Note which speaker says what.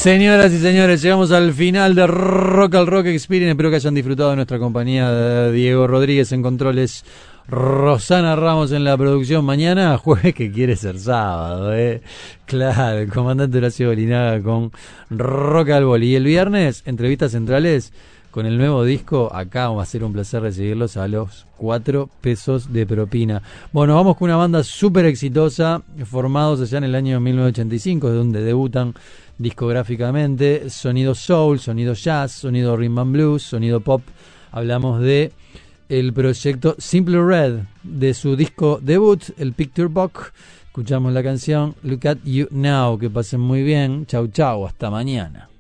Speaker 1: Señoras y señores, llegamos al final de Rock al Rock Experience. Espero que hayan disfrutado de nuestra compañía. De Diego Rodríguez en controles, Rosana Ramos en la producción. Mañana jueves, que quiere ser sábado, Claro, el comandante Horacio Bolinaga con Rock al Boli. Y el viernes, entrevistas centrales con el nuevo disco. Acá va a ser un placer recibirlos a los 4 pesos de propina. Bueno, vamos con una banda súper exitosa, formados allá en el año 1985, de donde debutan discográficamente. Sonido soul, sonido jazz, sonido rhythm and blues, sonido pop. Hablamos de el proyecto Simple Red, de su disco debut, el Picture Box. Escuchamos la canción Look at You Now. Que pasen muy bien. Chau chau, hasta mañana.